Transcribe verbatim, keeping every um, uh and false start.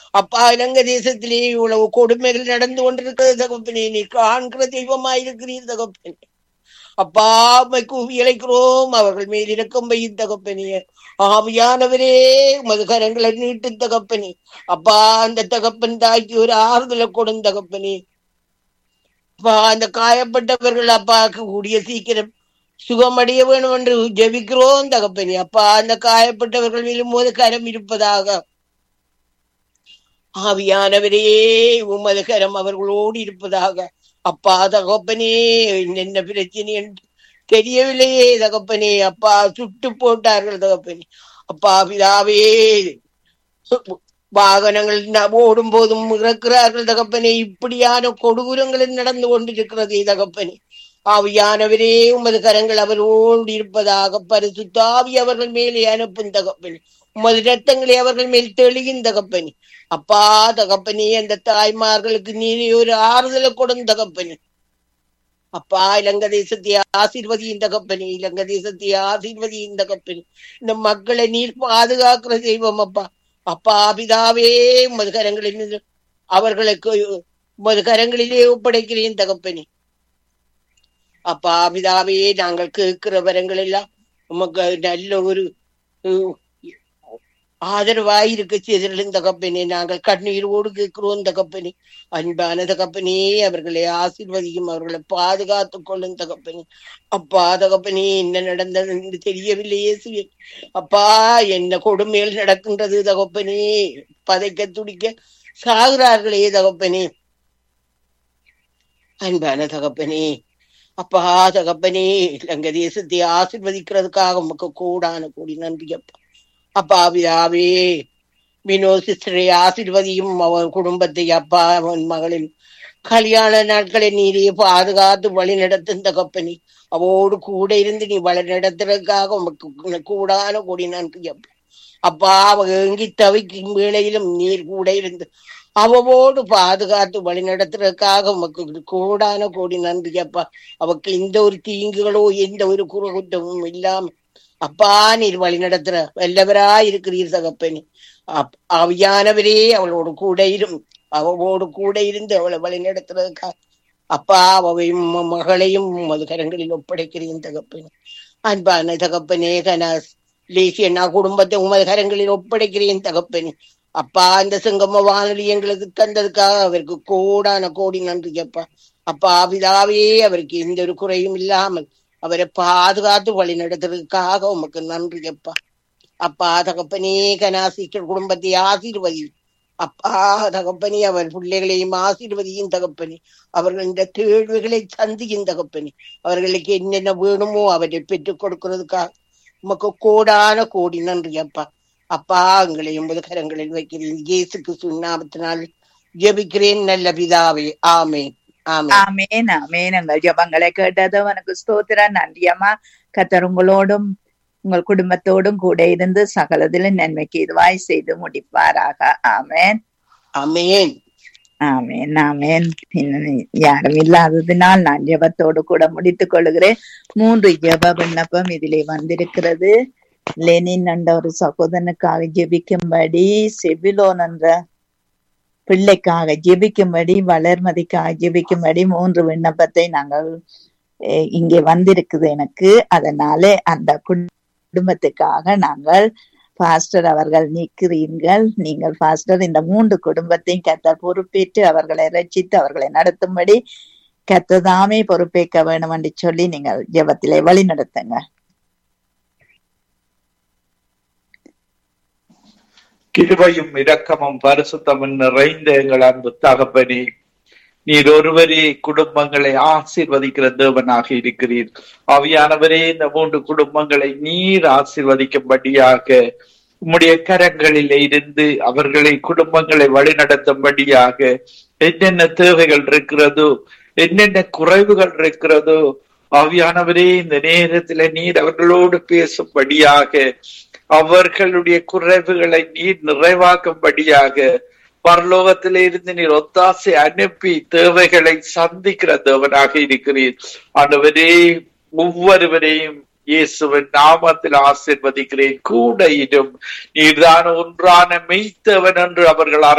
அப்பா இலங்கை தேசத்திலே இவ்வளவு கொடுமைகள் நடந்து கொண்டிருக்கிறது தகப்பனே. நீ காண்கிற தெய்வமாயிருக்கிறீர் தகப்பனே. அப்பா உம்மை கூவி இழைக்கிறோம், அவர்கள் மேல் இரக்கம் வையும் தகப்பனே. ஆவியானவரே உமது கரங்களை நீட்டு தகப்பனே. அப்பா அந்த தகப்பன் தாய்க்கு ஒரு ஆறுதலை கொடும் தகப்பனே. அப்பா அந்த காயப்பட்டவர்கள் அப்பாக்கு கூடிய சீக்கிரம் சுகமடைய வேணும் என்று ஜெபிக்கிறோம் தகப்பனே. அப்பா அந்த காயப்பட்டவர்கள் மேலும் போது கரம் இருப்பதாக. ஆவியானவரே உமது கரம் அவர்களோடு இருப்பதாக. அப்பா தகப்பனே, என்ன பிரச்சனை என்று தெரியவில்லையே தகப்பனே. அப்பா சுட்டு போட்டார்கள் தகப்பனே. அப்பா பிதாவே, வாகனங்கள் ஓடும் போதும் இறக்கிறார்கள் தகப்பனே. இப்படியான கொடூரங்கள் நடந்து கொண்டிருக்கிறதே தகப்பனே. ஆவியானவரே உமது கரங்கள் அவரோடு இருப்பதாக. பரிசுத்தாவி அவர்கள் மேலே அனுப்பும் தகப்பனே. உமது இரத்தங்களை அவர்கள் மேல் தெளியும் தகப்பனே. அப்பா தகப்பனே, அந்த தாய்மார்களுக்கு நீ ஒரு ஆறுதலை கொடும் தகப்பனே. அப்பா இலங்கை தேசத்தை ஆசீர்வதியின் தகப்பனே. இலங்கை தேசத்தை ஆசீர்வதியின் தகப்பனே. இந்த மக்களை நீர் பாதுகாக்கிற தெய்வம் அப்பா. அப்பா பிதாவே உமது கரங்களில் அவர்களுக்கு உமது கரங்களிலே ஒப்படைக்கிறேன் தகப்பனே. அப்பா பிதாவே, நாங்கள் கேட்கிற வரங்கள் எல்லாம் உமக்கு நல்ல ஒரு ஆதரவாயிருக்க செய்திருந்த தகப்பனே. நாங்கள் கண்ணீரோடு கேட்கிறோம் தகப்பனே. அன்பான தகப்பனே, அவர்களை ஆசீர்வதியும், அவர்களை பாதுகாத்துக் கொள்ளும் தகப்பனே. அப்பா தகப்பனே, என்ன நடந்தது என்று தெரியவில்லையே சிவே. அப்பா என்ன கொடுமையில் நடக்கின்றது தகப்பனே. பதைக்க துடிக்க சாகுறார்களே தகப்பனே. அன்பான தகப்பனே, அப்பா தகப்பனே, இலங்கை தேசத்தை ஆசீர்வதிக்கிறதுக்காக உமக்கு கூடான கூடி நன்றி அப்பா. அப்பா பிதாவே, வினோ சிஸ்டரை ஆசீர்வதியும், அவன் குடும்பத்தை அப்பா அவன் மகளின் கல்யாண நாட்களை நீரே பாதுகாத்து வழி நடத்தும் தகப்பனி. அவோடு கூட இருந்து நீ வழி நடத்துறதுக்காக உமக்கு கூடான கூடி நன்றி அப்பா. அப்பா அவ எங்கி தவிக்கும் வேளையிலும் நீர் கூட இருந்து அவவோடு பாதுகாத்து வழி நடத்துறதுக்காக உமக்கு கூடான கோடி நன்றி அப்பா. அவக்கு எந்த ஒரு தீங்குகளோ எந்த ஒரு குற்றமும் இல்லாம அப்பா நீர் வழி நடத்துற வல்லவராய் இருக்கிறீர் தகப்பனே. அப் ஆவியானவரே அவளோடு கூட இரும், அவளோடு கூட இருந்து அவளை வழி நடத்துறதுக்காக அப்பா அவையும் மகளையும் உமது கரங்களில் ஒப்படைக்கிறேன் தகப்பனே. அன்பான தகப்பனே, கனாஸ் லேசியண்ணா குடும்பத்தை உமது கரங்களில் ஒப்படைக்கிறேன் தகப்பனே. அப்பா அந்த சங்கம வானொலி எங்களுக்கு தந்ததுக்காக அவருக்கு கோடான கோடி நன்றி அப்பா. அப்பா பிதாவே, அவருக்கு எந்த ஒரு குறையும் இல்லாமல் அவரை பாதுகாத்து வழி நடத்துறதுக்காக உமக்கு நன்றி அப்பா. அப்பா தகப்பனே, கனாசிக்கர் குடும்பத்தை ஆசீர்வதி அப்பா தகப்பனே. அவர் பிள்ளைகளையும் ஆசீர்வதியும் தகப்பனே. அவர்கள் இந்த தேர்வுகளை சந்தியும் தகப்பனே. அவர்களுக்கு என்னென்ன வேணுமோ அவரை பெற்றுக் கொடுக்கிறதுக்காக உமக்கு கோடான கோடி நன்றி அப்பா. அப்பா எங்களை எண்பது கரங்களில் வைக்கிறேன், இயேசு கிறிஸ்துவின் நாமத்தினால் ஜெபிக்கிறேன் நல்ல பிதாவே, ஆமென். ஆமென் ஆமென். எங்கள் ஜெபங்களை கேட்டது உனக்கு ஸ்தோத்திரம். நன்றியம்மா. கர்த்தர் உங்களோடும் உங்கள் குடும்பத்தோடும் கூட இருந்து சகலதிலும் நன்மைக்கு இதுவாய் செய்து முடிப்பாராக. ஆமென் ஆமென் ஆமென் ஆமென். யாரும் இல்லாததினால் நான் ஜெபத்தோடு கூட முடித்துக் கொள்கிறேன். மூன்று ஜெப விண்ணப்பம் இதிலே வந்திருக்கிறது. லெனின் என்ற ஒரு சகோதரனுக்காக ஜெபிக்கும்படி, செபிலோன் என்ற பிள்ளைக்காக ஜெபிக்கும்படி, வளர்மதிக்காக ஜெபிக்கும்படி மூன்று விண்ணப்பத்தை நாங்கள் இங்கே வந்திருக்குது எனக்கு. அதனால அந்த குடும்பத்துக்காக நாங்கள் பாஸ்டர் அவர்கள் நிற்கிறீர்கள். நீங்கள் பாஸ்டர் இந்த மூன்று குடும்பத்தையும் கர்த்தர் பொறுப்பேற்று அவர்களை ரட்சித்து அவர்களை நடத்தும்படி கர்த்தர்தாமே பொறுப்பேற்க வேண்டும் என்று சொல்லி நீங்கள் ஜெபத்திலே வழி நடத்துங்க. கிருபையும் இரக்கமும் பரிசுத்தமும் நிறைந்த எங்கள் அன்பு தகப்பனே, நீர் ஒருவரே குடும்பங்களை ஆசீர்வதிக்கிற தேவனாக இருக்கிறீர். ஆவியானவரே, இந்த மூன்று குடும்பங்களை நீர் ஆசீர்வதிக்கும்படியாக உம்முடைய கரங்களில் இருந்து அவர்களை குடும்பங்களை வழிநடத்தும்படியாக என்னென்ன தேவைகள் இருக்கிறதோ, என்னென்ன குறைவுகள் இருக்கிறதோ, ஆவியானவரே இந்த நேரத்துல நீர் அவர்களோடு பேசும்படியாக, அவர்களுடைய குறைவுகளை நீர் நிறைவாக்கும்படியாக பரலோகத்தில இருந்து நீர் ஒத்தாசை அனுப்பி தேவைகளை சந்திக்கிற தேவனாக இருக்கிறீர். ஆண்டவரே, ஒவ்வொருவரையும் இயேசுவின் நாமத்தில் ஆசீர்வதிக்கிறேன். கூட இடும் நீர்தான் ஒன்றான மெய்த்தவன் என்று அவர்கள்